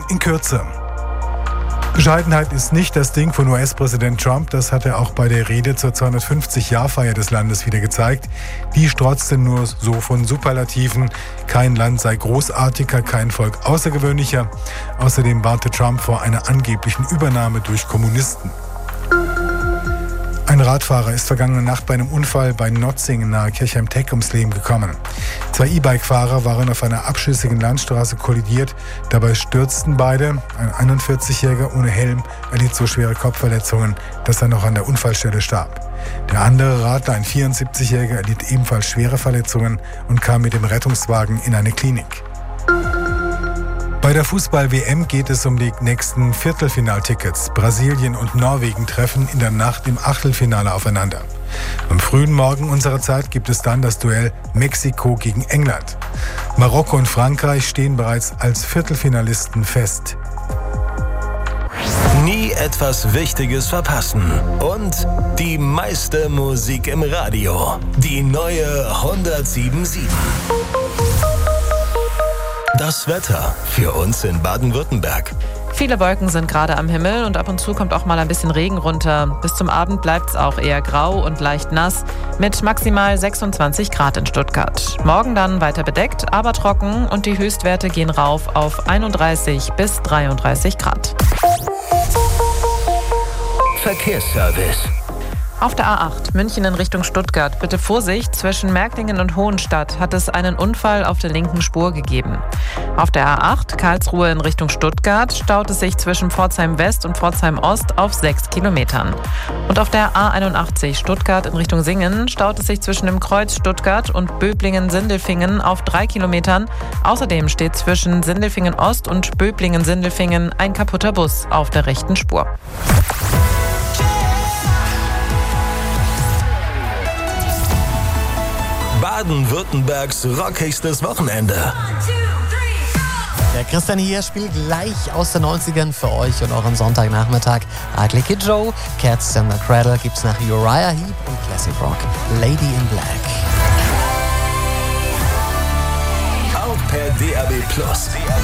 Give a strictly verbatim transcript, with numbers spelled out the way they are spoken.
in Kürze. Bescheidenheit ist nicht das Ding von U S-Präsident Trump, das hat er auch bei der Rede zur zweihundertfünfzig-Jahr-Feier des Landes wieder gezeigt. Die strotzte nur so von Superlativen. Kein Land sei großartiger, kein Volk außergewöhnlicher. Außerdem warnte Trump vor einer angeblichen Übernahme durch Kommunisten. Ein Radfahrer ist vergangene Nacht bei einem Unfall bei Notzingen nahe Kirchheim-Teck ums Leben gekommen. Zwei E-Bike-Fahrer waren auf einer abschüssigen Landstraße kollidiert. Dabei stürzten beide. Ein einundvierzigjähriger ohne Helm erlitt so schwere Kopfverletzungen, dass er noch an der Unfallstelle starb. Der andere Radler, ein vierundsiebzigjähriger, erlitt ebenfalls schwere Verletzungen und kam mit dem Rettungswagen in eine Klinik. Bei der Fußball-W M geht es um die nächsten Viertelfinaltickets. Brasilien und Norwegen treffen in der Nacht im Achtelfinale aufeinander. Am frühen Morgen unserer Zeit gibt es dann das Duell Mexiko gegen England. Marokko und Frankreich stehen bereits als Viertelfinalisten fest. Nie etwas Wichtiges verpassen. Und die meiste Musik im Radio. Die neue hundertsieben Komma sieben. Das Wetter für uns in Baden-Württemberg. Viele Wolken sind gerade am Himmel und ab und zu kommt auch mal ein bisschen Regen runter. Bis zum Abend bleibt es auch eher grau und leicht nass mit maximal sechsundzwanzig Grad in Stuttgart. Morgen dann weiter bedeckt, aber trocken und die Höchstwerte gehen rauf auf einunddreißig bis dreiunddreißig Grad. Verkehrsservice. Auf der A acht München in Richtung Stuttgart. Bitte Vorsicht, zwischen Märklingen und Hohenstadt hat es einen Unfall auf der linken Spur gegeben. Auf der A acht Karlsruhe in Richtung Stuttgart staut es sich zwischen Pforzheim West und Pforzheim Ost auf sechs Kilometern. Und auf der A einundachtzig Stuttgart in Richtung Singen staut es sich zwischen dem Kreuz Stuttgart und Böblingen-Sindelfingen auf drei Kilometern. Außerdem steht zwischen Sindelfingen Ost und Böblingen-Sindelfingen ein kaputter Bus auf der rechten Spur. Baden-Württembergs rockigstes Wochenende. Der Christian hier spielt gleich aus den neunzigern für euch und euren Sonntagnachmittag. Ugly Kid Joe, Cats in the Cradle gibt's nach Uriah Heep und Classic Rock Lady in Black. Auch per D A B Plus.